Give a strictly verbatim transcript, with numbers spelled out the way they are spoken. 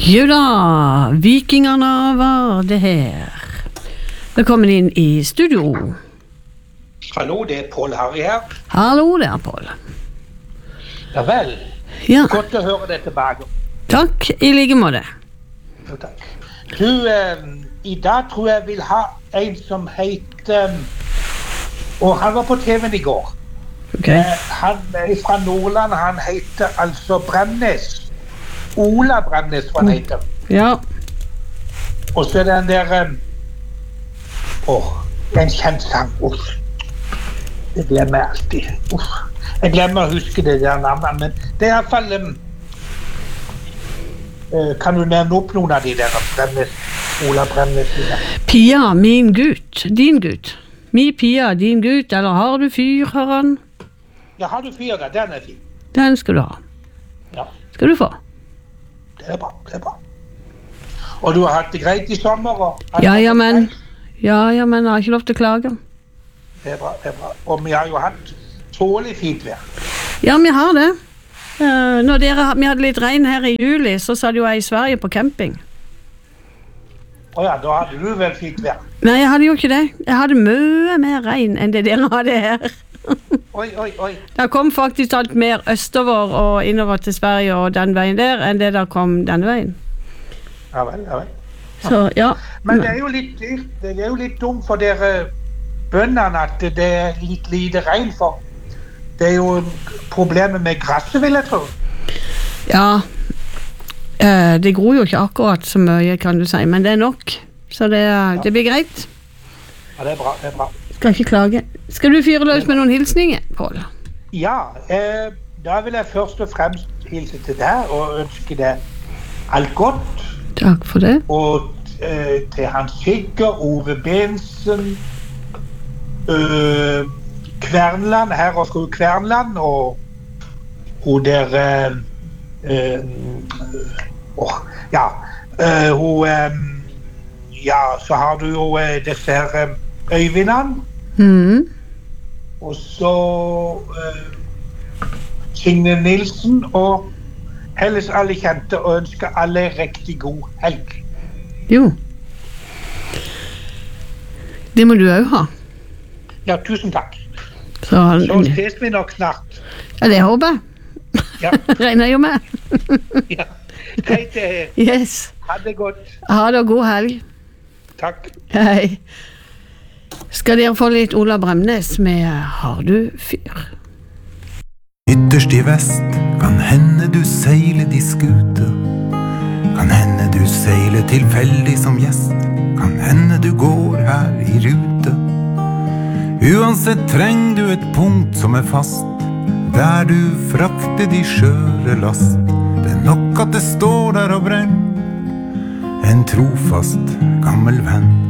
Jo da, vikingerne var det her. Velkommen inn i studio. Hallo, det er Paul Harry her. Hallo der, Paul. Ja vel, Ja, godt å høre deg tilbake. takk i like måte. Jo, takk. Du, eh, i dag tror jeg vil ha en som heter, og han var på T V-en i går. Ok, Eh, han er fra Nordland, han heter altså Bremnes. Ola Bremnes, hva han heter. ja, Og så er det den der, eh, åh, det er en kjent sang, uff. Det glemmer jeg alltid, uff. Jeg glemmer å huske det der navnet, men det er i hvert fall, eh, eh, kan du nevne opp noen av de der Bremnes, Ola Bremnes? Ja. Pia, min gutt, din gutt. Mi Pia, din gutt, eller har du fyr, hører han? Ja, har du fire, den er fin. Den skal du ha. Ja, Skal du få. det er bra, det er bra. Og du har hatt det greit i sommer? Og Ja, ja, men, ja, ja, men jeg har ikke lov til å klage. Det er bra, det er bra. Og vi har jo hatt tålig fint vær. Ja, vi har det. Eh, når dere, vi hadde litt regn her i juli, så satt jo jeg i Sverige på camping. Å ja, da hadde du vel fint vær. Nei, jeg hadde jo ikke det. Jeg hadde mye mer regn enn det dere hadde her. Oi, oi, oi. Det kom faktisk alt mer østover og innover til Sverige og den veien der, enn det der kom denne veien. Ja vel, ja vel. Så, ja. Men det er jo litt dyrt, det er jo litt dumt for dere bøndene at det er litt lite regn for. Det er jo problemet med gresset, vil jeg tro. Ja, eh, det gror jo ikke akkurat så mye, kan du si, men det er nok. Så det, det blir greit. Ja, det er bra, det er bra. Skal ikke klage. Skal du fyre løs med noen hilsninger, Paul? Ja, eh, da vil jeg først og fremst hilse til deg og ønske deg alt godt. Takk for det. Og eh, til Hans Sigger, Ove Bensen, øh, Kvernland, herr og fru Kvernland, og hun der, øh, øh, åh, ja, øh, hun, øh, ja, så har du jo øh, disse her øh, Øyvindene, Mm. og så øh, Signe Nilsen, og helles alle kjente, og ønsker alle riktig god helg. Jo. Det må du også ha. Ja, tusen takk. Så, Så ses vi nok snart. ja, det håper jeg. Ja, Regner jo med. ja. Hei til dere. Yes. Ha det godt. Ha det og god helg. Takk. Hei. Skal dere få litt Ola Bremnes med Har du fyr? Ytterst i vest kan hende du seiler de skute. Kan hende du seiler tilfeldig som gjest. Kan hende du går her i rute. Uansett trenger du et punkt som er fast, der du frakter de skjøre last. Det er nok at det står der og brenner, en trofast gammel venn.